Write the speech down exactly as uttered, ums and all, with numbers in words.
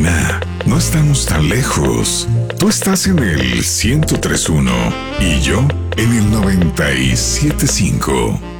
Cabina. No estamos tan lejos. Tú estás en el ciento tres punto uno y yo en el noventa y siete punto cinco.